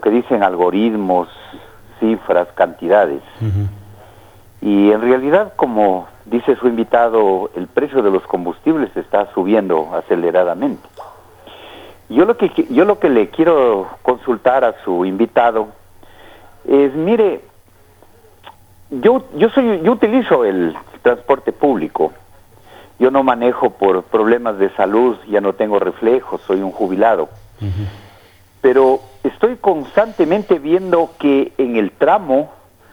que dicen algoritmos, cifras, cantidades. Y en realidad, como dice su invitado, el precio de los combustibles está subiendo aceleradamente. Yo lo que le quiero consultar a su invitado es, mire, yo utilizo el transporte público. Yo no manejo por problemas de salud, ya no tengo reflejos, soy un jubilado. Pero estoy constantemente viendo que en el tramo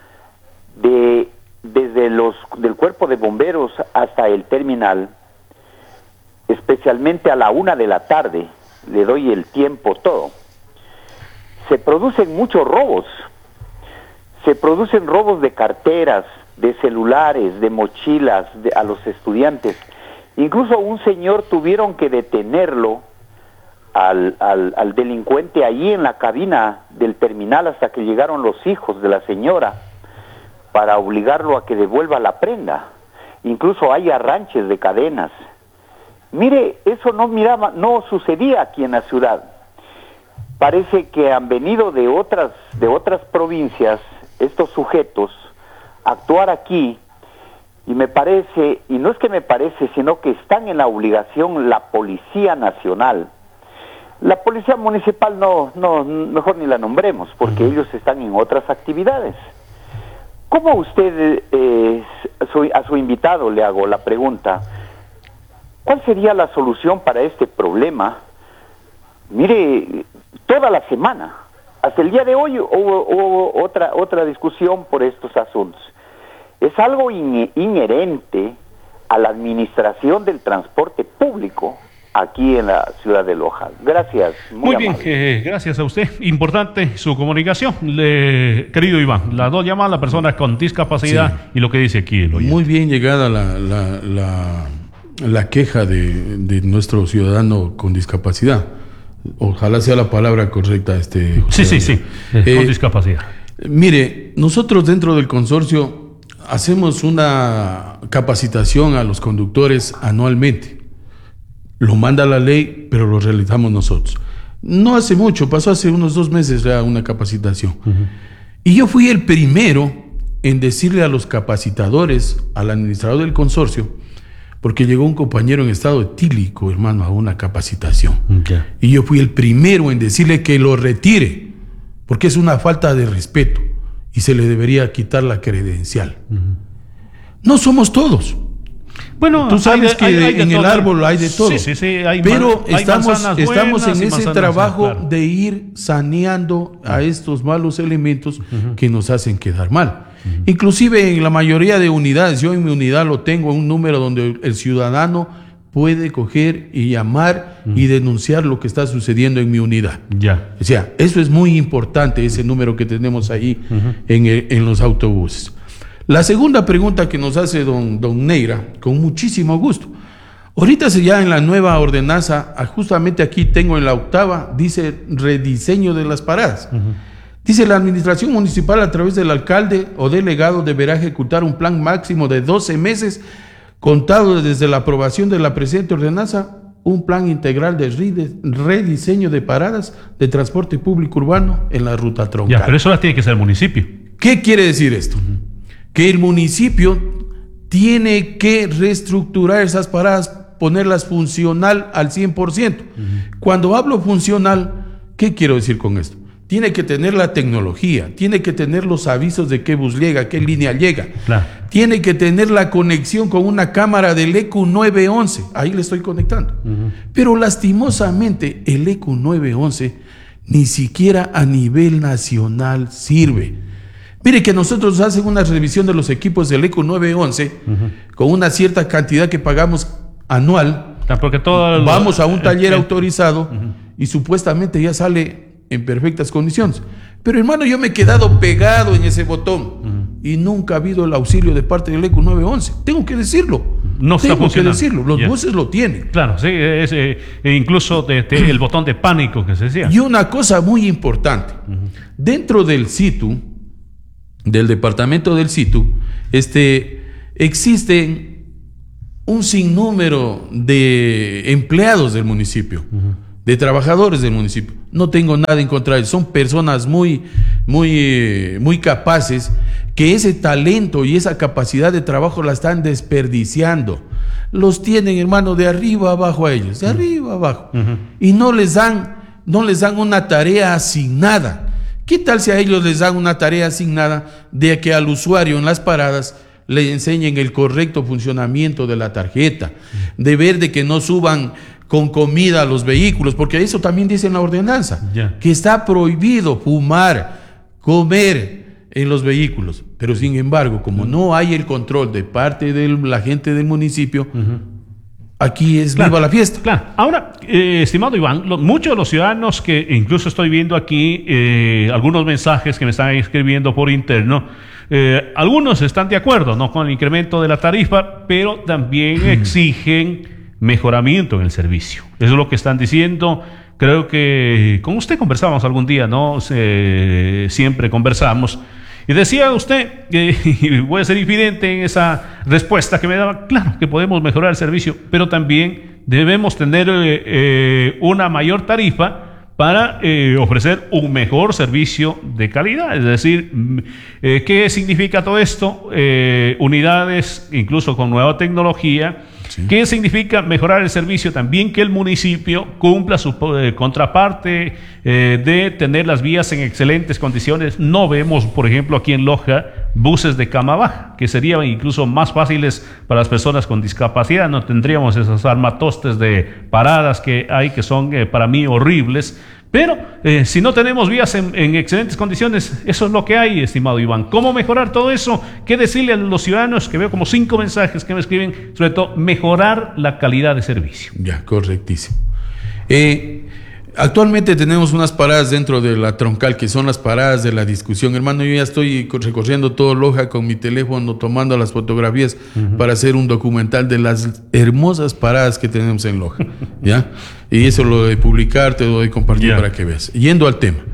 desde del cuerpo de bomberos hasta el terminal, especialmente a la 1 de la tarde, le doy el tiempo todo, se producen muchos robos. Se producen robos de carteras, de celulares, de mochilas a los estudiantes. Incluso un señor tuvieron que detenerlo al delincuente allí en la cabina del terminal hasta que llegaron los hijos de la señora para obligarlo a que devuelva la prenda. Incluso hay arranches de cadenas. Mire, eso no sucedía aquí en la ciudad. Parece que han venido de otras provincias estos sujetos a actuar aquí, y me parece, y no es que me parece, sino que están en la obligación la Policía Nacional. La Policía Municipal no, mejor ni la nombremos, porque ellos están en otras actividades. ¿Cómo usted, a su invitado le hago la pregunta, cuál sería la solución para este problema? Mire, toda la semana, hasta el día de hoy hubo otra discusión por estos asuntos. Es algo inherente a la administración del transporte público aquí en la ciudad de Loja. Gracias. Muy bien, gracias a usted. Importante su comunicación. Querido Iván, las dos llamadas, la persona con discapacidad, sí, y lo que dice aquí el oyente. Muy bien llegada la queja de nuestro ciudadano con discapacidad. Ojalá sea la palabra correcta. Sí, con discapacidad. Mire, nosotros dentro del consorcio hacemos una capacitación a los conductores anualmente. Lo manda la ley, pero lo realizamos nosotros. No hace mucho, pasó hace unos 2 meses ya una capacitación. Y yo fui el primero en decirle a los capacitadores, al administrador del consorcio, porque llegó un compañero en estado etílico, hermano, a una capacitación. Y yo fui el primero en decirle que lo retire, porque es una falta de respeto y se le debería quitar la credencial. No somos todos. Bueno, tú sabes que en el árbol hay de todo. Sí, pero estamos en ese trabajo, claro, de ir saneando a estos malos elementos que nos hacen quedar mal. Inclusive en la mayoría de unidades, yo en mi unidad lo tengo un número donde el ciudadano puede coger y llamar y denunciar lo que está sucediendo en mi unidad. O sea, eso es muy importante, ese número que tenemos ahí en los autobuses. La segunda pregunta que nos hace don Neira, con muchísimo gusto. Ahorita ya en la nueva ordenanza, justamente aquí tengo en la 8ª, dice rediseño de las paradas. Dice, la administración municipal a través del alcalde o delegado deberá ejecutar un plan máximo de 12 meses contado desde la aprobación de la presente ordenanza, un plan integral de rediseño de paradas de transporte público urbano en la ruta troncal. Pero eso las tiene que hacer el municipio. ¿Qué quiere decir esto? Que el municipio tiene que reestructurar esas paradas, ponerlas funcional al 100%. Cuando hablo funcional, ¿qué quiero decir con esto? Tiene que tener la tecnología, tiene que tener los avisos de qué bus llega, qué línea llega. Tiene que tener la conexión con una cámara del ECU 911, ahí le estoy conectando. Pero lastimosamente el ECU 911 ni siquiera a nivel nacional sirve. Mire que nosotros hacen una revisión de los equipos del ECU 911 con una cierta cantidad que pagamos anual. Porque vamos a un taller autorizado y supuestamente ya sale en perfectas condiciones. Pero hermano, yo me he quedado pegado en ese botón y nunca ha habido el auxilio de parte del ECU 911. Tengo que decirlo. No está funcionando. Tengo que decirlo. Los buses lo tienen. Claro, sí, incluso el botón de pánico que se decía. Y una cosa muy importante. Dentro del SITU, del departamento del SITU, existen un sinnúmero de empleados del municipio, de trabajadores del municipio. no tengo nada en contra de ellos. Son personas muy capaces, que ese talento y esa capacidad de trabajo la están desperdiciando. Los tienen, hermano, de arriba abajo a ellos, de arriba abajo. Y no les dan una tarea asignada. ¿Qué tal si a ellos les dan una tarea asignada de que al usuario en las paradas le enseñen el correcto funcionamiento de la tarjeta, de ver de que no suban con comida a los vehículos, porque eso también dice en la ordenanza, que está prohibido fumar, comer en los vehículos, pero sin embargo, como no hay el control de parte de la gente del municipio, aquí es viva la fiesta. Claro. Ahora, estimado Iván, muchos de los ciudadanos que incluso estoy viendo aquí, algunos mensajes que me están escribiendo por interno, algunos están de acuerdo, ¿no?, con el incremento de la tarifa, pero también exigen mejoramiento en el servicio. Eso es lo que están diciendo. Creo que con usted conversamos algún día, ¿no? Siempre conversamos. Y decía usted, y voy a ser infidente en esa respuesta que me daba, claro que podemos mejorar el servicio, pero también debemos tener una mayor tarifa para ofrecer un mejor servicio de calidad. Es decir, ¿qué significa todo esto? Unidades, incluso con nueva tecnología. Sí. ¿Qué significa mejorar el servicio? También que el municipio cumpla su contraparte de tener las vías en excelentes condiciones. No vemos, por ejemplo, aquí en Loja, buses de cama baja, que serían incluso más fáciles para las personas con discapacidad. No tendríamos esos armatostes de paradas que hay, que son para mí horribles. Pero si no tenemos vías en excelentes condiciones, eso es lo que hay, estimado Iván. ¿Cómo mejorar todo eso? ¿Qué decirle a los ciudadanos? Que veo como 5 mensajes que me escriben, sobre todo, mejorar la calidad de servicio. Ya, correctísimo. Actualmente tenemos unas paradas dentro de la troncal, que son las paradas de la discusión. Hermano, yo ya estoy recorriendo todo Loja con mi teléfono, tomando las fotografías para hacer un documental de las hermosas paradas que tenemos en Loja, ¿ya? Y eso lo de publicar, te lo de compartir para que veas. Yendo al tema.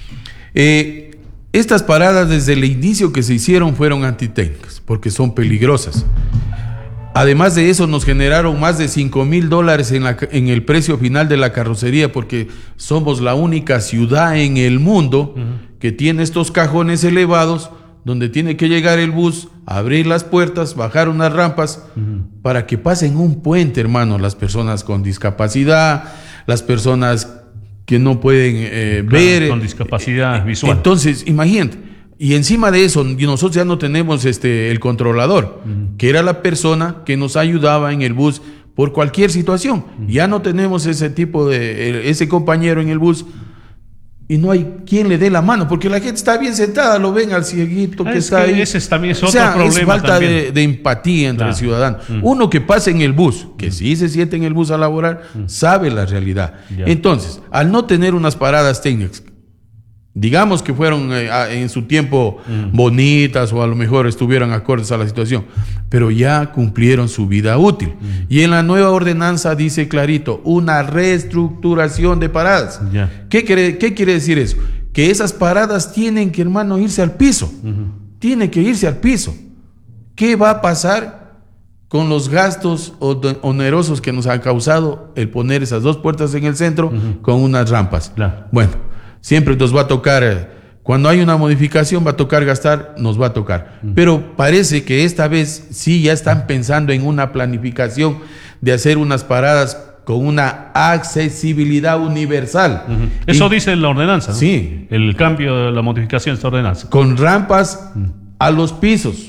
Estas paradas, desde el inicio que se hicieron, fueron antitécnicas, porque son peligrosas. Además de eso, nos generaron más de $5,000 en el precio final de la carrocería, porque somos la única ciudad en el mundo que tiene estos cajones elevados, donde tiene que llegar el bus, abrir las puertas, bajar unas rampas, para que pasen un puente, hermano, las personas con discapacidad, las personas que no pueden ver. Con discapacidad visual. Entonces, imagínate. Y encima de eso, nosotros ya no tenemos el controlador, que era la persona que nos ayudaba en el bus por cualquier situación. Ya no tenemos ese tipo de, ese compañero en el bus, y no hay quien le dé la mano, porque la gente está bien sentada, lo ven al cieguito que está ahí. Ese también es otro problema. Es falta de empatía entre el ciudadano. Uno que pasa en el bus, que sí se siente en el bus a laborar, sabe la realidad. Entonces, al no tener unas paradas técnicas, digamos que fueron en su tiempo bonitas, o a lo mejor estuvieron acordes a la situación, pero ya cumplieron su vida útil. Y en la nueva ordenanza dice clarito, una reestructuración de paradas. ¿Qué quiere decir eso? Que esas paradas tienen que, hermano, irse al piso. Tienen que irse al piso. ¿Qué va a pasar con los gastos onerosos que nos ha causado el poner esas 2 puertas en el centro con unas rampas? Bueno, siempre nos va a tocar, cuando hay una modificación va a tocar gastar, nos va a tocar. Pero parece que esta vez sí ya están pensando en una planificación de hacer unas paradas con una accesibilidad universal. Eso dice la ordenanza, ¿no? Sí. El cambio de la modificación de esta ordenanza. Con rampas a los pisos,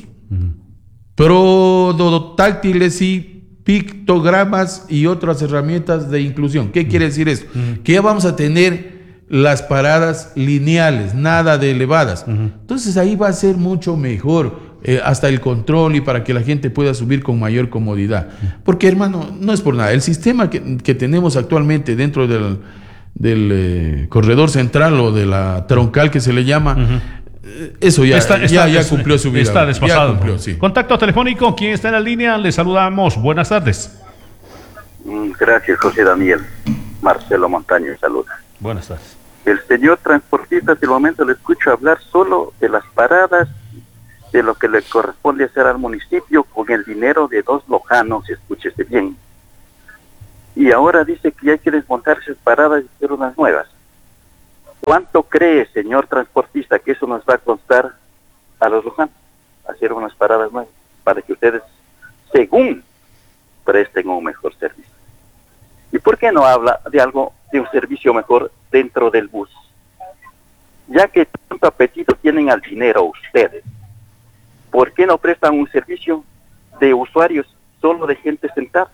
prodotáctiles y pictogramas y otras herramientas de inclusión. ¿Qué quiere decir esto? Que ya vamos a tener las paradas lineales, nada de elevadas. Entonces ahí va a ser mucho mejor hasta el control, y para que la gente pueda subir con mayor comodidad. Porque, hermano, no es por nada, el sistema que tenemos actualmente dentro del corredor central, o de la troncal que se le llama, eso ya cumplió su vida. Está desfasado. Ya cumplió, sí. Contacto telefónico, ¿quién está en la línea? Le saludamos. Buenas tardes. Gracias, José Daniel. Marcelo Montaño, saluda. Buenas tardes. El señor transportista, hasta el momento le escucho hablar solo de las paradas, de lo que le corresponde hacer al municipio con el dinero de 2 lojanos, escúchese bien. Y ahora dice que ya hay que desmontar esas paradas y hacer unas nuevas. ¿Cuánto cree, señor transportista, que eso nos va a costar a los lojanos? Hacer unas paradas más para que ustedes, según, presten un mejor servicio. ¿Y por qué no habla de algo, de un servicio mejor dentro del bus? Ya que tanto apetito tienen al dinero ustedes, ¿por qué no prestan un servicio de usuarios solo de gente sentada?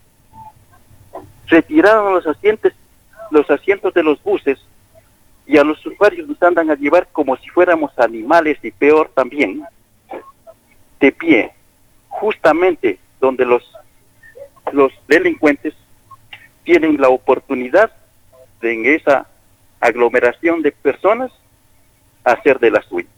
Retiraron los asientos de los buses y a los usuarios nos andan a llevar como si fuéramos animales y peor también, de pie, justamente donde los delincuentes tienen la oportunidad de en esa aglomeración de personas hacer de las suyas.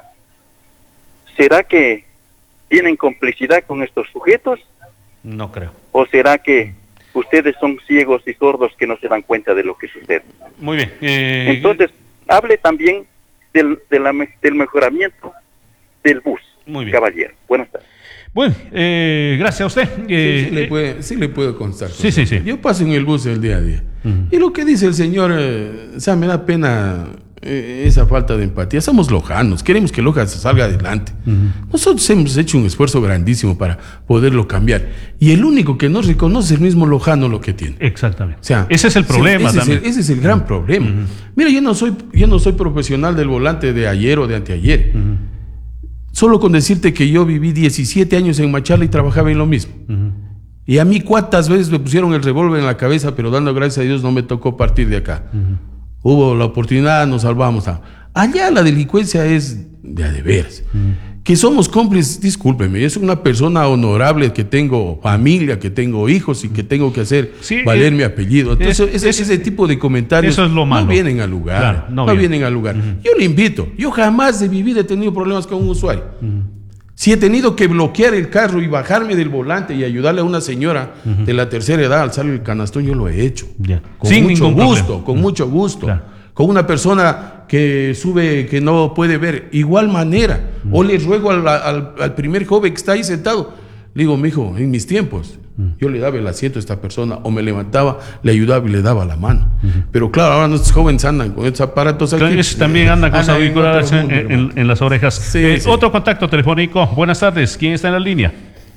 ¿Será que tienen complicidad con estos sujetos? No creo. ¿O será que ustedes son ciegos y sordos que no se dan cuenta de lo que sucede? Muy bien. Entonces, hable también del mejoramiento del bus. Muy bien. Caballero, buenas tardes. Bueno, gracias a usted. Sí le puedo constar. Sí. Yo paso en el bus el día a día. Y lo que dice el señor, o sea, me da pena esa falta de empatía. Somos lojanos, queremos que Loja salga adelante. Nosotros hemos hecho un esfuerzo grandísimo para poderlo cambiar. Y el único que no reconoce el mismo lojano lo que tiene. Exactamente. O sea, ese es el problema también. Ese es el gran problema. Mira, yo no soy profesional del volante de ayer o de anteayer. Solo con decirte que yo viví 17 años en Machala y trabajaba en lo mismo. Y a mí cuántas veces me pusieron el revólver en la cabeza, pero dando gracias a Dios no me tocó partir de acá. Hubo la oportunidad, nos salvamos. Allá la delincuencia es de veras. Que somos cómplices, discúlpeme, yo soy una persona honorable, que tengo familia, que tengo hijos y que tengo que hacer valer mi apellido. Entonces ese tipo de comentarios eso es lo malo. No vienen al lugar. Claro, no vienen al lugar. Yo le invito, yo jamás de mi vida he tenido problemas con un usuario. Si he tenido que bloquear el carro y bajarme del volante y ayudarle a una señora de la tercera edad a alzarle el canastón, yo lo he hecho. Con mucho gusto. Claro. Con una persona que sube, que no puede ver, igual manera. O le ruego al primer joven que está ahí sentado, le digo, mijo, en mis tiempos, yo le daba el asiento a esta persona, o me levantaba, le ayudaba y le daba la mano. Pero claro, ahora nuestros jóvenes andan con estos aparatos aquí. Ellos también andan con auriculares en las orejas. Sí. Otro contacto telefónico. Buenas tardes. ¿Quién está en la línea?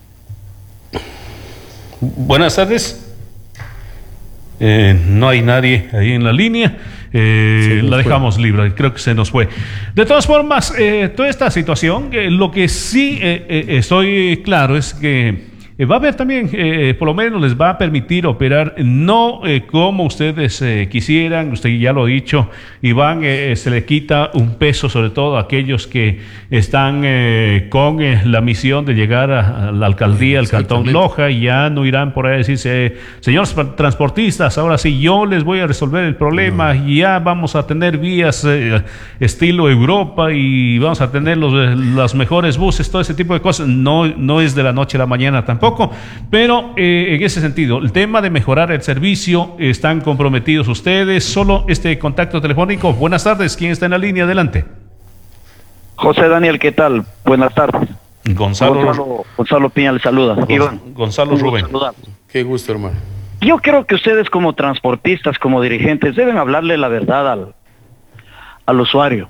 Buenas tardes. No hay nadie ahí en la línea. La dejamos libre, creo que se nos fue. De todas formas, toda esta situación, lo que sí estoy claro es que va a haber también, por lo menos les va a permitir operar no como ustedes quisieran. Usted ya lo ha dicho, Iván, se le quita un peso sobre todo a aquellos que están con la misión de llegar a la alcaldía, al cantón Loja, y ya no irán por ahí a decirse, señores transportistas, ahora sí yo les voy a resolver el problema, y ya vamos a tener vías estilo Europa y vamos a tener los mejores buses, todo ese tipo de cosas. No es de la noche a la mañana tampoco. Pero en ese sentido, el tema de mejorar el servicio, ¿están comprometidos ustedes? Solo este contacto telefónico. Buenas tardes, ¿quién está en la línea? Adelante. José Daniel, ¿qué tal? Buenas tardes. Gonzalo Piña le saluda. Iván. Gonzalo Rubén. Qué gusto, hermano. Yo creo que ustedes como transportistas, como dirigentes, deben hablarle la verdad al usuario.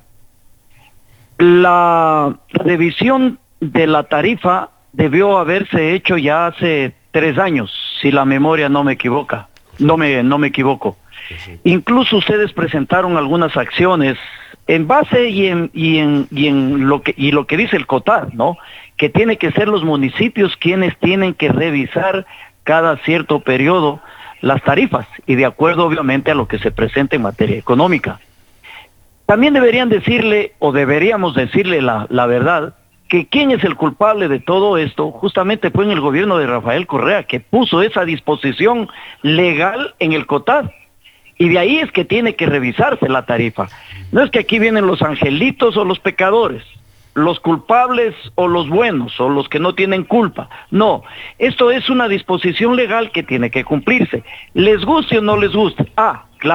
La revisión de la tarifa debió haberse hecho ya hace 3 años, si la memoria no me equivoca. No me equivoco. Sí. Incluso ustedes presentaron algunas acciones en base y en lo que dice el COTAR, ¿no? Que tiene que ser los municipios quienes tienen que revisar cada cierto periodo las tarifas, y de acuerdo obviamente a lo que se presenta en materia económica. También deberíamos decirle la verdad, que quién es el culpable de todo esto justamente fue en el gobierno de Rafael Correa, que puso esa disposición legal en el COTAD, y de ahí es que tiene que revisarse la tarifa. No es que aquí vienen los angelitos o los pecadores, los culpables o los buenos o los que no tienen culpa. No, esto es una disposición legal que tiene que cumplirse, les guste o no les guste. Claro,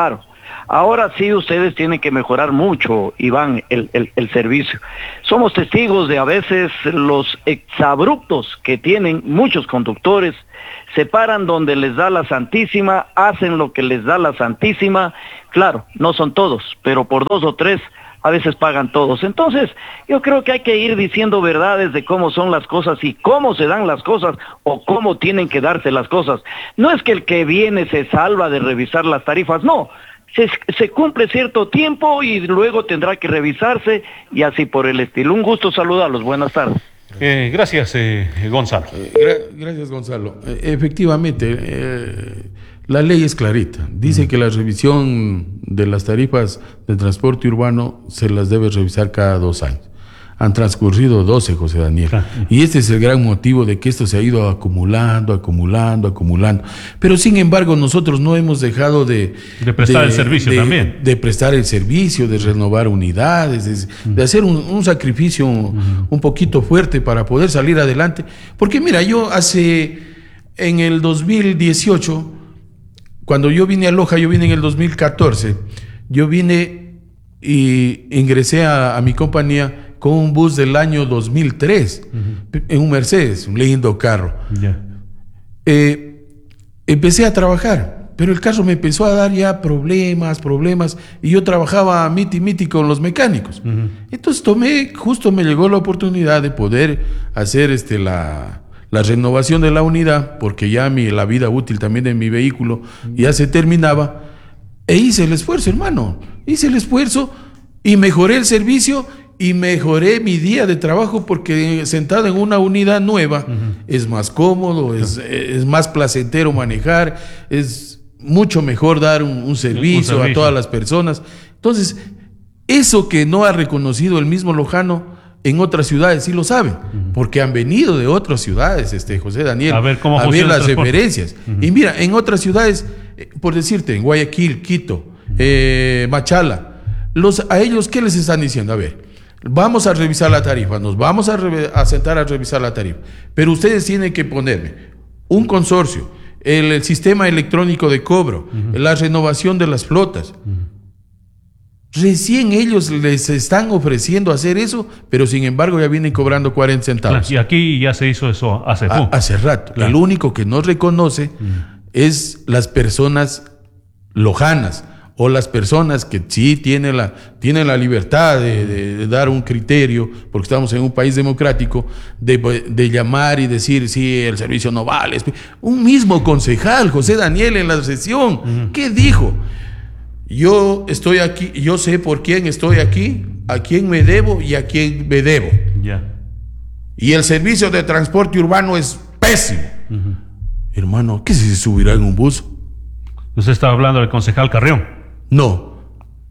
Ahora sí ustedes tienen que mejorar mucho, Iván, el servicio. Somos testigos de a veces los exabruptos que tienen muchos conductores, se paran donde les da la Santísima, hacen lo que les da la Santísima. Claro, no son todos, pero por 2 o 3 a veces pagan todos. Entonces, yo creo que hay que ir diciendo verdades de cómo son las cosas y cómo se dan las cosas o cómo tienen que darse las cosas. No es que el que viene se salva de revisar las tarifas, no. Se cumple cierto tiempo y luego tendrá que revisarse y así por el estilo. Un gusto saludarlos. Buenas tardes. Gracias, Gonzalo. Gracias, Gonzalo. Efectivamente, la ley es clarita. Dice que la revisión de las tarifas de transporte urbano se las debe revisar cada 2 años. Han transcurrido 12, José Daniel. Y este es el gran motivo de que esto se ha ido acumulando. Pero sin embargo, nosotros no hemos dejado de prestar el servicio también. De prestar el servicio, de renovar unidades, de hacer un sacrificio un poquito fuerte para poder salir adelante. Porque mira, en el 2018, cuando yo vine a Loja, yo vine en el 2014, yo vine y ingresé a mi compañía con un bus del año 2003, en un Mercedes, un lindo carro. Empecé a trabajar, pero el carro me empezó a dar ya problemas, y yo trabajaba miti con los mecánicos. Entonces justo me llegó la oportunidad de poder hacer la renovación de la unidad, porque ya la vida útil también de mi vehículo ya se terminaba, e hice el esfuerzo, hermano, y mejoré el servicio y mejoré mi día de trabajo, porque sentado en una unidad nueva es más cómodo, es más placentero manejar, es mucho mejor dar un servicio a todas las personas. Entonces, eso que no ha reconocido el mismo lojano, en otras ciudades sí lo saben, porque han venido de otras ciudades, José Daniel, a ver las referencias. Y mira, en otras ciudades, por decirte, en Guayaquil, Quito, Machala, a ellos, ¿qué les están diciendo? A ver, vamos a revisar la tarifa, nos vamos a sentar a revisar la tarifa, pero ustedes tienen que ponerme un consorcio, el sistema electrónico de cobro, la renovación de las flotas. Recién ellos les están ofreciendo hacer eso, pero sin embargo ya vienen cobrando 40 centavos. Y aquí ya se hizo eso hace rato. Claro. El único que no reconoce es las personas lojanas, o las personas que sí tienen la libertad de dar un criterio, porque estamos en un país democrático, de llamar y decir, sí, el servicio no vale. Un mismo concejal, José Daniel, en la sesión, ¿qué dijo? Yo estoy aquí, yo sé por quién estoy aquí, a quién me debo y a quién me debo. Y el servicio de transporte urbano es pésimo. Hermano, ¿qué se subirá en un bus? Usted estaba hablando del concejal Carrión. No,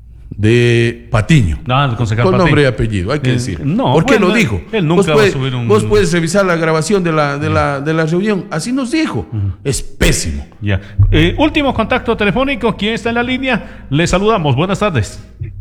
de Patiño. El concejal con Patiño. Nombre y apellido, hay que decir. No, ¿por qué lo dijo? Él nunca va a subir un... Vos puedes revisar la grabación de la reunión. Así nos dijo. Es pésimo. Último contacto telefónico. ¿Quién está en la línea? Le saludamos. Buenas tardes.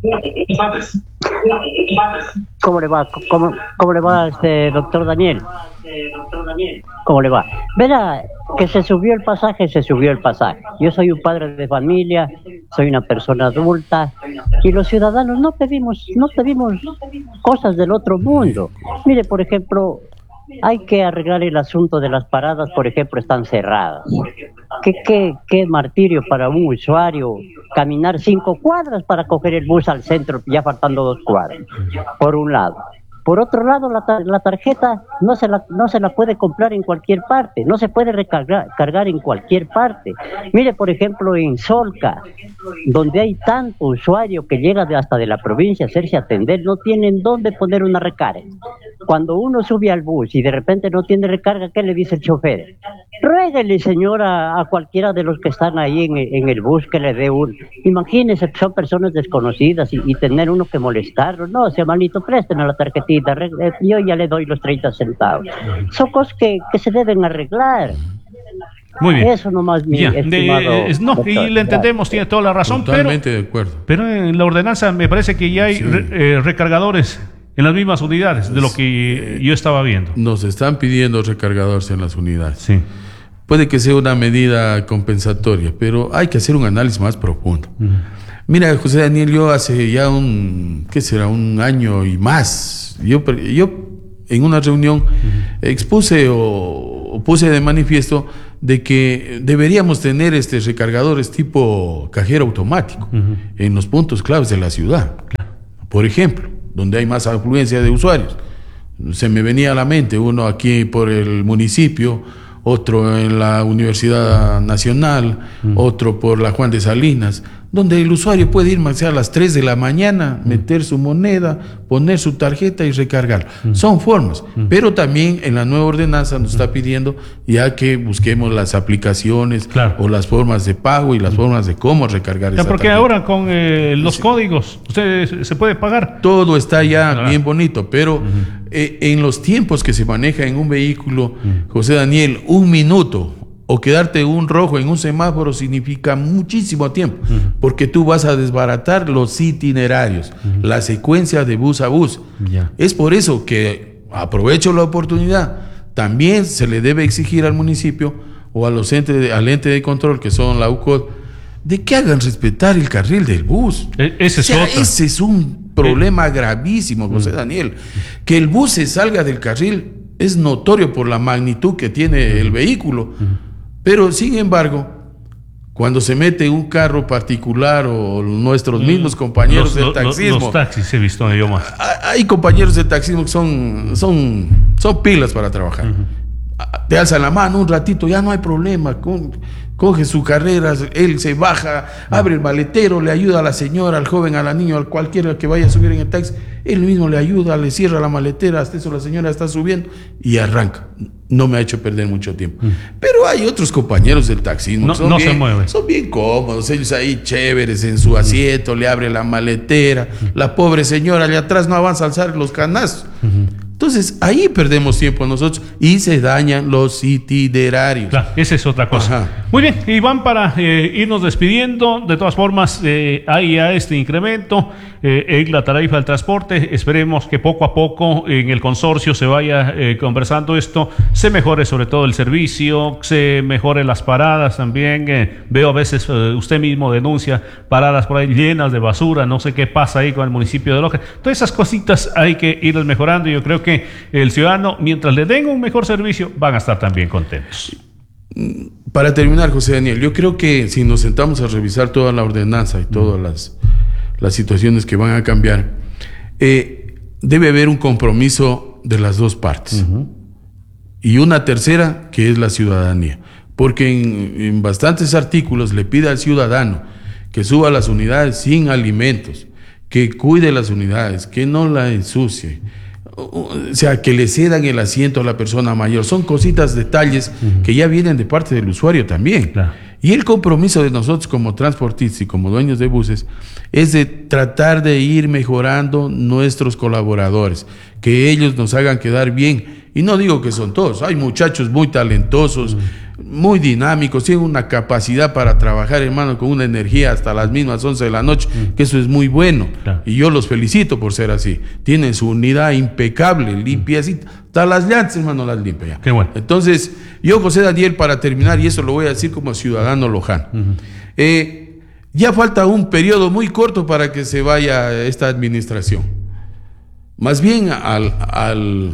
¿Cómo le va? ¿Cómo le va, doctor Daniel? ¿Cómo le va? Verá, que se subió el pasaje. Yo soy un padre de familia, soy una persona adulta, y los ciudadanos no pedimos cosas del otro mundo. Mire, por ejemplo, hay que arreglar el asunto de las paradas, por ejemplo, están cerradas. Qué martirio para un usuario caminar 5 cuadras para coger el bus al centro, ya faltando 2 cuadras, por un lado. Por otro lado, la tarjeta no se la puede comprar en cualquier parte, no se puede cargar en cualquier parte. Mire, por ejemplo, en Solca, donde hay tanto usuario que llega hasta de la provincia a hacerse atender, no tienen dónde poner una recarga. Cuando uno sube al bus y de repente no tiene recarga, ¿qué le dice el chofer? Ruéguele, señora, a cualquiera de los que están ahí en el bus que le dé un... Imagínese, son personas desconocidas y tener uno que molestarlo. No, sea malito, présteme la tarjetita, yo ya le doy los 30 centavos. Son cosas que se deben arreglar. Muy bien. Eso nomás, mi estimado doctor. Y le entendemos, tiene toda la razón. Totalmente de acuerdo. Pero en la ordenanza me parece que ya hay recargadores en las mismas unidades de lo que yo estaba viendo. Nos están pidiendo recargadores en las unidades. Sí. Puede que sea una medida compensatoria, pero hay que hacer un análisis más profundo. Mira, José Daniel, yo hace ya un año y más, yo en una reunión expuse o puse de manifiesto de que deberíamos tener recargadores tipo cajero automático en los puntos claves de la ciudad. Por ejemplo, donde hay más afluencia de usuarios. Se me venía a la mente uno aquí por el municipio, otro en la Universidad Nacional, otro por la Juan de Salinas, donde el usuario puede ir a las 3 de la mañana, meter su moneda, poner su tarjeta y recargar. Son formas, pero también en la nueva ordenanza nos está pidiendo ya que busquemos las aplicaciones o las formas de pago y las formas de cómo recargar esa porque tarjeta. ahora con los códigos, usted se puede pagar. Todo está ya bien bonito, pero en los tiempos que se maneja en un vehículo, José Daniel, 1 minuto o quedarte un rojo en un semáforo significa muchísimo tiempo, porque tú vas a desbaratar los itinerarios, la secuencia de bus a bus. Es por eso que aprovecho la oportunidad. También se le debe exigir al municipio o al ente de control, que son la UCOD, de que hagan respetar el carril del bus. Ese es un problema gravísimo, José Daniel. Que el bus se salga del carril es notorio por la magnitud que tiene el vehículo. Pero, sin embargo, cuando se mete un carro particular o nuestros mismos compañeros del taxismo... Los taxis he visto yo más. Hay compañeros del taxismo que son pilas para trabajar. Te alzan la mano un ratito, ya no hay problema. Coge su carrera, él se baja, abre el maletero, le ayuda a la señora, al joven, a la niña, a cualquiera que vaya a subir en el taxi. Él mismo le ayuda, le cierra la maletera, hasta eso la señora está subiendo y arranca. No me ha hecho perder mucho tiempo. Pero hay otros compañeros del taxismo que no se mueven. Son bien cómodos, ellos ahí chéveres en su asiento, le abre la maletera, la pobre señora allá atrás no avanza a alzar los canastos. Entonces, ahí perdemos tiempo nosotros y se dañan los itinerarios. Claro, esa es otra cosa. Ajá. Muy bien, Iván, para irnos despidiendo, de todas formas, hay ya este incremento en la tarifa del transporte. Esperemos que poco a poco en el consorcio se vaya conversando esto, se mejore sobre todo el servicio, se mejore las paradas también. Veo a veces, usted mismo denuncia paradas por ahí llenas de basura, no sé qué pasa ahí con el municipio de Loja. Todas esas cositas hay que irlas mejorando y yo creo que el ciudadano, mientras le den un mejor servicio, van a estar también contentos. Para terminar, José Daniel, yo creo que si nos sentamos a revisar toda la ordenanza y todas las situaciones que van a cambiar, debe haber un compromiso de las dos partes. Y una tercera, que es la ciudadanía. Porque en bastantes artículos le pide al ciudadano que suba las unidades sin alimentos, que cuide las unidades, que no la ensucie. O sea, que le cedan el asiento a la persona mayor. Son cositas, detalles que ya vienen de parte del usuario también. Claro. Y el compromiso de nosotros como transportistas y como dueños de buses es de tratar de ir mejorando nuestros colaboradores, que ellos nos hagan quedar bien. Y no digo que son todos, hay muchachos muy talentosos, muy dinámicos, tienen una capacidad para trabajar, hermano, con una energía hasta las mismas 11 de la noche, que eso es muy bueno. Claro. Y yo los felicito por ser así. Tienen su unidad impecable, limpiecita. Hasta las llantas, hermano, las limpia. Qué bueno. Entonces, yo, José Daniel, para terminar, y eso lo voy a decir como ciudadano lojano, ya falta un periodo muy corto para que se vaya esta administración. Más bien a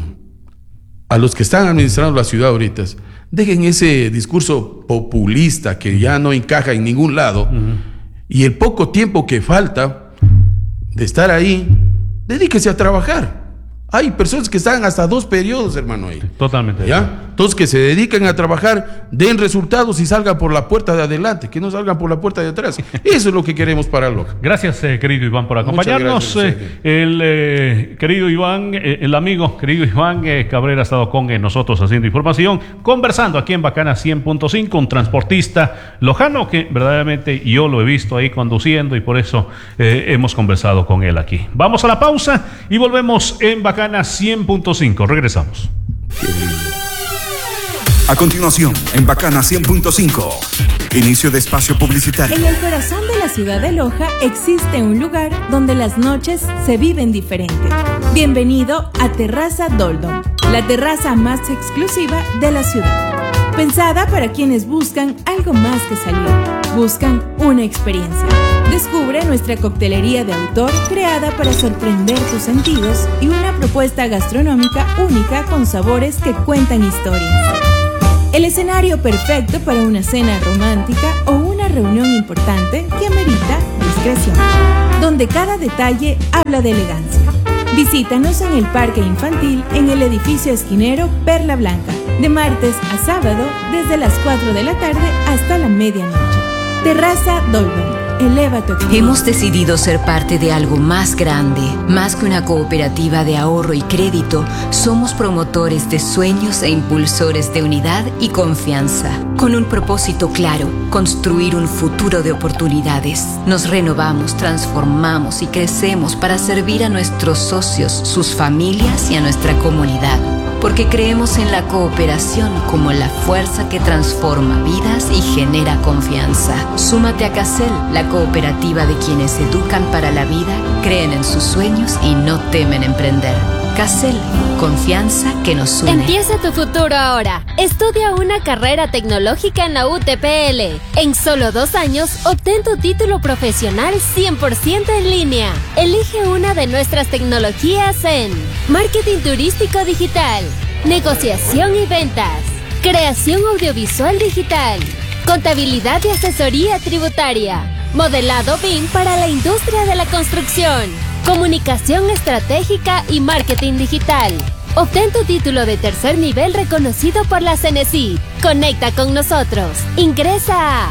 los que están administrando la ciudad ahorita, dejen ese discurso populista que ya no encaja en ningún lado, y el poco tiempo que falta de estar ahí, dedíquese a trabajar. Hay personas que están hasta 2 periodos, hermano, ahí. Totalmente. ¿Ya? Entonces, que se dediquen a trabajar, den resultados y salgan por la puerta de adelante, que no salgan por la puerta de atrás. Eso es lo que queremos para Loja. Gracias, querido Iván, por acompañarnos. El querido Iván, el amigo querido Iván Cabrera ha estado con nosotros haciendo información, conversando aquí en Bacana 100.5, un transportista lojano que verdaderamente yo lo he visto ahí conduciendo y por eso hemos conversado con él aquí. Vamos a la pausa y volvemos en Bacana 100.5. Regresamos. A continuación, en Bacana 100.5, inicio de espacio publicitario. En el corazón de la ciudad de Loja existe un lugar donde las noches se viven diferente. Bienvenido a Terraza Doldom, la terraza más exclusiva de la ciudad. Pensada para quienes buscan algo más que salir, buscan una experiencia. Descubre Descubre nuestra coctelería de autor creada para sorprender tus sentidos y una propuesta gastronómica única con sabores que cuentan historias. El escenario perfecto para una cena romántica o una reunión importante que amerita discreción, donde cada detalle habla de elegancia. Visítanos en el Parque Infantil en el edificio esquinero Perla Blanca, de martes a sábado desde las 4 de la tarde hasta la medianoche. Terraza Doldom. Eleva tu actividad. Hemos decidido ser parte de algo más grande. Más que una cooperativa de ahorro y crédito, somos promotores de sueños e impulsores de unidad y confianza. Con un propósito claro, construir un futuro de oportunidades. Nos renovamos, transformamos y crecemos para servir a nuestros socios, sus familias y a nuestra comunidad. Porque creemos en la cooperación como la fuerza que transforma vidas y genera confianza. Súmate a Casel, la cooperativa de quienes educan para la vida, creen en sus sueños y no temen emprender. Casel, confianza que nos une. Empieza tu futuro ahora. Estudia una carrera tecnológica en la UTPL. En solo 2 años, obtén tu título profesional 100% en línea. Elige una de nuestras tecnologías en marketing turístico digital, negociación y ventas, creación audiovisual digital, contabilidad y asesoría tributaria, modelado BIM para la industria de la construcción, comunicación estratégica y marketing digital. Obtén tu título de tercer nivel reconocido por la CENESID. Conecta con nosotros. Ingresa a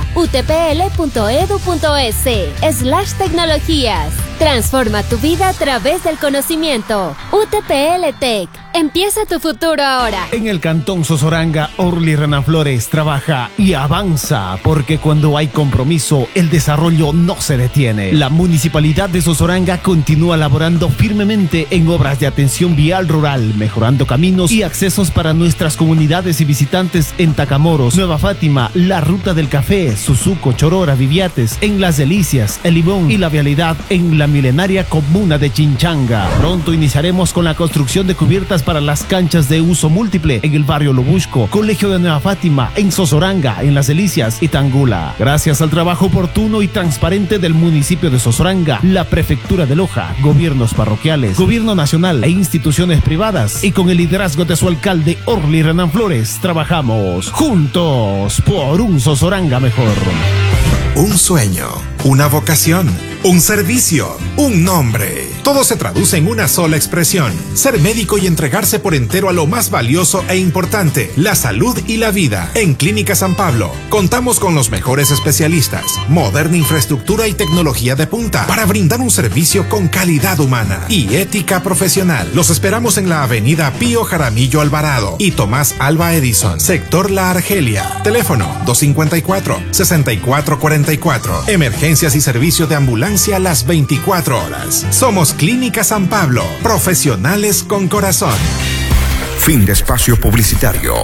utpl.edu.es/tecnologías. Transforma tu vida a través del conocimiento. UTPL Tech. Empieza tu futuro ahora. En el Cantón Sozoranga, Orly Renan Flores trabaja y avanza, porque cuando hay compromiso, el desarrollo no se detiene. La Municipalidad de Sozoranga continúa laborando firmemente en obras de atención vial rural, mejorando caminos y accesos para nuestras comunidades y visitantes en Tacamoros, Nueva Fátima, la Ruta del Café, Suzuco, Chorora, Viviates, en Las Delicias, El Limón y la vialidad en la milenaria comuna de Chinchanga. Pronto iniciaremos con la construcción de cubiertas para las canchas de uso múltiple en el barrio Lobusco, Colegio de Nueva Fátima, en Sozoranga, en Las Delicias y Tangula. Gracias al trabajo oportuno y transparente del municipio de Sozoranga, la Prefectura de Loja, gobiernos parroquiales, gobierno nacional e instituciones privadas, y con el liderazgo de su alcalde Orly Renan Flores, trabajamos juntos por un Sozoranga mejor. Un sueño, una vocación, un servicio, un nombre. Todo se traduce en una sola expresión: ser médico y entregarse por entero a lo más valioso e importante, la salud y la vida. En Clínica San Pablo contamos con los mejores especialistas, moderna infraestructura y tecnología de punta para brindar un servicio con calidad humana y ética profesional. Los esperamos en la avenida Pío Jaramillo Alvarado y Tomás Alba Edison, sector La Argelia. Teléfono 254-6444. Emergencias y servicio de ambulancia las 24 horas. Somos Clínica San Pablo, profesionales con corazón. Fin de espacio publicitario.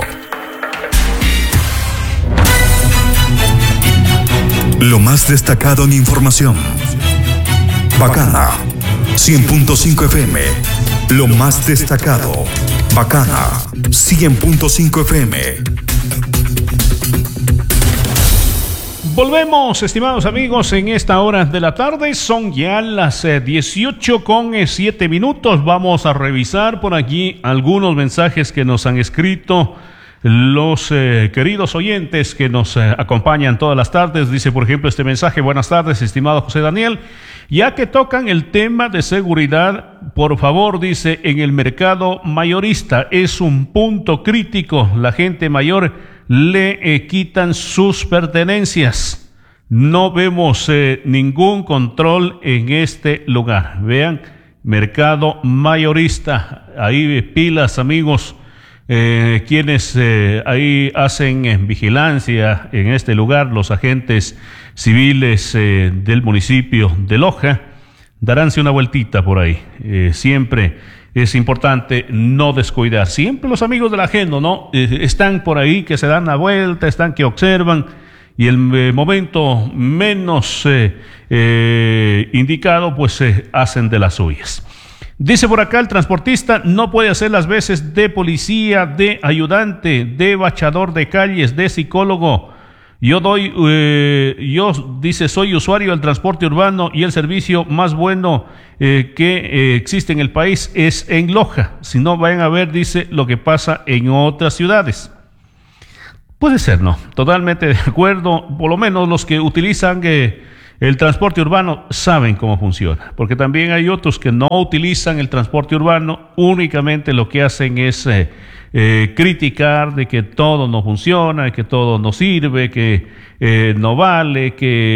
Lo más destacado en información. Bacana 100.5 FM. Lo más destacado. Bacana 100.5 FM. Volvemos, estimados amigos, en esta hora de la tarde. Son ya las 18:07. Vamos a revisar por aquí algunos mensajes que nos han escrito los queridos oyentes que nos acompañan todas las tardes. Dice, por ejemplo, este mensaje: buenas tardes, estimado José Daniel. Ya que tocan el tema de seguridad, por favor, dice, en el mercado mayorista es un punto crítico. La gente mayor le quitan sus pertenencias. No vemos ningún control en este lugar. Vean, mercado mayorista. Ahí pilas, amigos, quienes ahí hacen vigilancia en este lugar, los agentes civiles del municipio de Loja, daránse una vueltita por ahí. Siempre es importante no descuidar. Siempre los amigos del ajeno, ¿no? Están por ahí que se dan la vuelta, están que observan, y el momento menos indicado, pues hacen de las suyas. Dice por acá, el transportista no puede hacer las veces de policía, de ayudante, de bachador de calles, de psicólogo. Dice, soy usuario del transporte urbano y el servicio más bueno que existe en el país es en Loja. Si no, vayan a ver, dice, lo que pasa en otras ciudades. Puede ser, ¿no? Totalmente de acuerdo. Por lo menos los que utilizan el transporte urbano saben cómo funciona. Porque también hay otros que no utilizan el transporte urbano, únicamente lo que hacen es criticar de que todo no funciona, que todo no sirve, que no vale,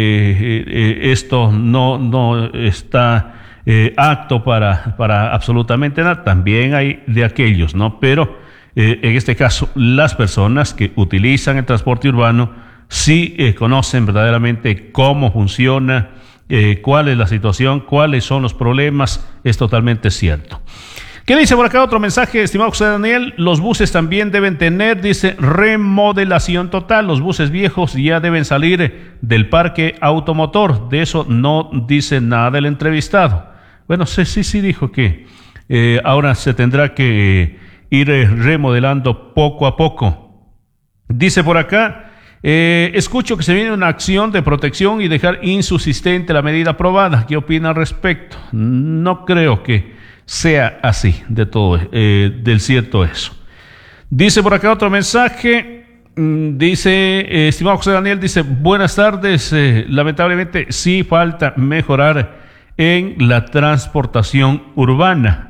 que esto no está apto para absolutamente nada. También hay de aquellos, ¿no? Pero en este caso, las personas que utilizan el transporte urbano sí conocen verdaderamente cómo funciona, cuál es la situación, cuáles son los problemas. Es totalmente cierto. ¿Qué dice por acá? Otro mensaje, estimado José Daniel. Los buses también deben tener, dice, remodelación total. Los buses viejos ya deben salir del parque automotor. De eso no dice nada el entrevistado. Bueno, sí dijo que ahora se tendrá que ir remodelando poco a poco. Dice por acá, escucho que se viene una acción de protección y dejar insubsistente la medida aprobada. ¿Qué opina al respecto? No creo que sea así de todo, del cierto eso. Dice por acá otro mensaje, dice, estimado José Daniel, dice, buenas tardes, lamentablemente sí falta mejorar en la transportación urbana.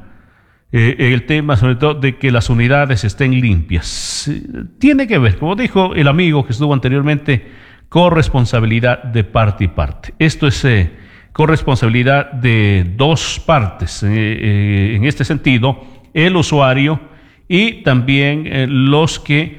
El tema sobre todo de que las unidades estén limpias. Tiene que ver, como dijo el amigo que estuvo anteriormente, corresponsabilidad de parte y parte. Esto es corresponsabilidad de dos partes. En este sentido, el usuario y también los que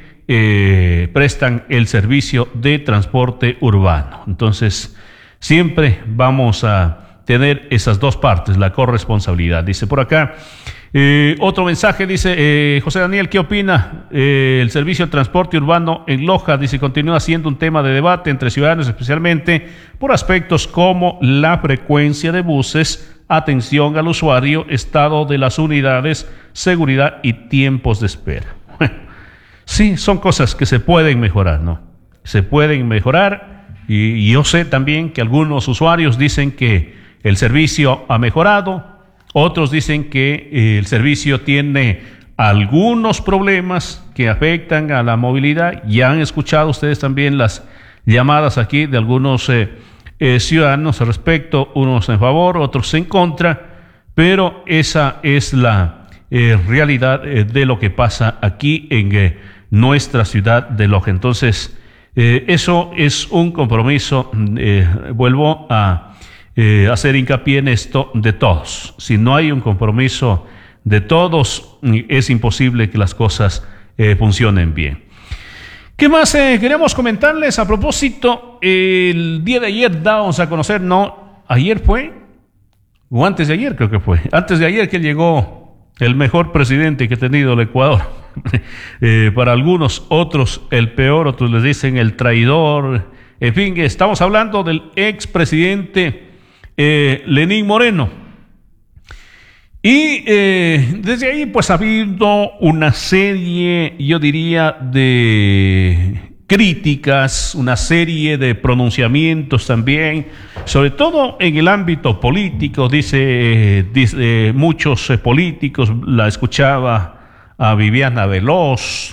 prestan el servicio de transporte urbano. Entonces, siempre vamos a tener esas dos partes, la corresponsabilidad. Dice por acá, otro mensaje, dice, José Daniel, ¿qué opina? El servicio de transporte urbano en Loja, dice, continúa siendo un tema de debate entre ciudadanos, especialmente por aspectos como la frecuencia de buses, atención al usuario, estado de las unidades, seguridad y tiempos de espera. Bueno, sí, son cosas que se pueden mejorar, ¿no? Se pueden mejorar y yo sé también que algunos usuarios dicen que el servicio ha mejorado. Otros dicen que el servicio tiene algunos problemas que afectan a la movilidad. Ya han escuchado ustedes también las llamadas aquí de algunos ciudadanos al respecto, unos en favor, otros en contra, pero esa es la realidad de lo que pasa aquí en nuestra ciudad de Loja. Entonces, eso es un compromiso, vuelvo a hacer hincapié en esto, de todos. Si no hay un compromiso de todos, es imposible que las cosas funcionen bien. ¿Qué más queremos comentarles? A propósito, el día de ayer dábamos a conocer, no, ayer fue, o antes de ayer creo que fue, antes de ayer que llegó el mejor presidente que ha tenido el Ecuador. Para algunos, otros el peor, otros les dicen el traidor. En fin, estamos hablando del expresidente Lenín Moreno. Y desde ahí pues ha habido una serie, yo diría, de críticas, una serie de pronunciamientos también, sobre todo en el ámbito político. Dice muchos políticos, la escuchaba a Viviana Veloz,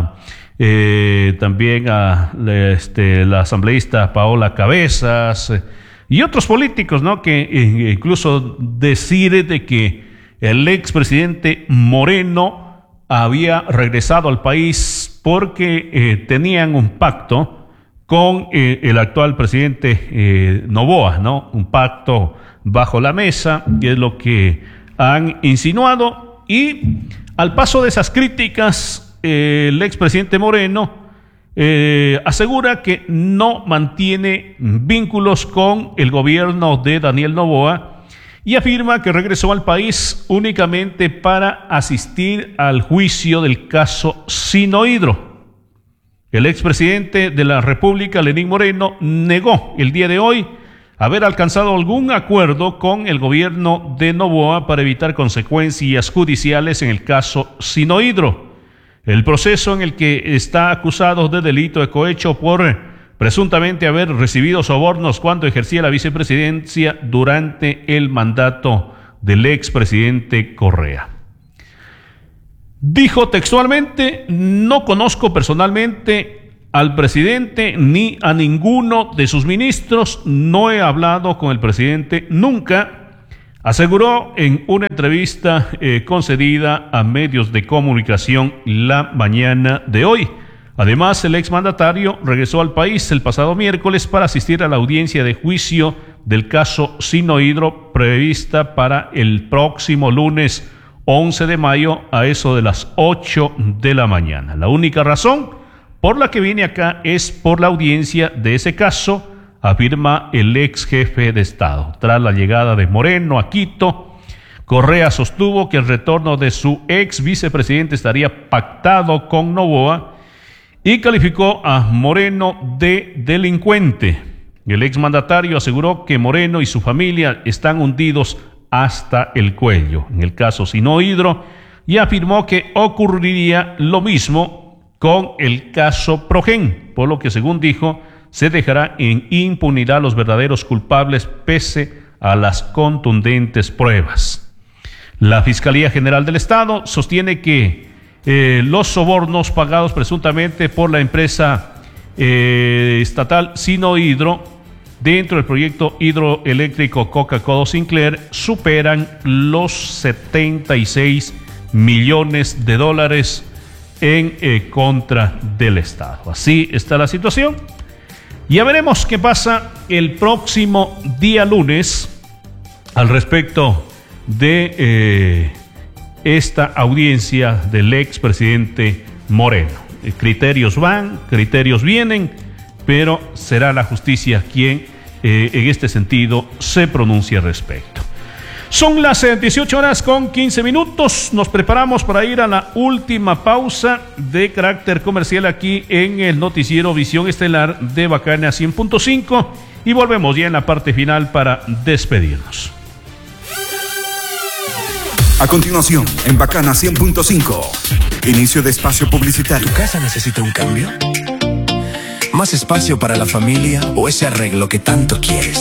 también a la asambleísta Paola Cabezas, y otros políticos, ¿no? Que incluso decir de que el expresidente Moreno había regresado al país porque tenían un pacto con el actual presidente Noboa, ¿no? Un pacto bajo la mesa, que es lo que han insinuado. Y al paso de esas críticas, el expresidente Moreno asegura que no mantiene vínculos con el gobierno de Daniel Noboa y afirma que regresó al país únicamente para asistir al juicio del caso Sinohydro. El expresidente de la República, Lenín Moreno, negó el día de hoy haber alcanzado algún acuerdo con el gobierno de Noboa para evitar consecuencias judiciales en el caso Sinohydro, el proceso en el que está acusado de delito de cohecho por presuntamente haber recibido sobornos cuando ejercía la vicepresidencia durante el mandato del expresidente Correa. Dijo textualmente: no conozco personalmente al presidente ni a ninguno de sus ministros, no he hablado con el presidente nunca, aseguró en una entrevista concedida a medios de comunicación la mañana de hoy. Además, el exmandatario regresó al país el pasado miércoles para asistir a la audiencia de juicio del caso Sinohydro prevista para el próximo lunes 11 de mayo a eso de las 8 de la mañana. La única razón por la que viene acá es por la audiencia de ese caso, afirma el ex jefe de Estado. Tras la llegada de Moreno a Quito, Correa sostuvo que el retorno de su ex vicepresidente estaría pactado con Noboa y calificó a Moreno de delincuente. El exmandatario aseguró que Moreno y su familia están hundidos hasta el cuello en el caso Sinohydro y afirmó que ocurriría lo mismo con el caso Progen, por lo que, según dijo, se dejará en impunidad a los verdaderos culpables pese a las contundentes pruebas. La Fiscalía General del Estado sostiene que los sobornos pagados presuntamente por la empresa estatal Sinohydro dentro del proyecto hidroeléctrico Coca-Cola Sinclair superan los 76 millones de dólares en contra del Estado. Así está la situación. Ya veremos qué pasa el próximo día lunes al respecto de esta audiencia del expresidente Moreno. Criterios van, criterios vienen, pero será la justicia quien en este sentido se pronuncie al respecto. Son las 18:15. Nos preparamos para ir a la última pausa de carácter comercial aquí en el noticiero Visión Estelar de Bacana 100.5 y volvemos ya en la parte final para despedirnos. A continuación, en Bacana 100.5, inicio de espacio publicitario. ¿Tu casa necesita un cambio? ¿Más espacio para la familia o ese arreglo que tanto quieres?